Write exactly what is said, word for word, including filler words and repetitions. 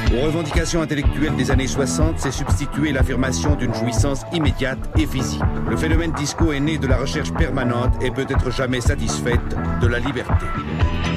Aux revendications intellectuelles des années soixante s'est substituée l'affirmation d'une jouissance immédiate et physique. Le phénomène disco est né de la recherche permanente et peut être jamais satisfaite de la liberté.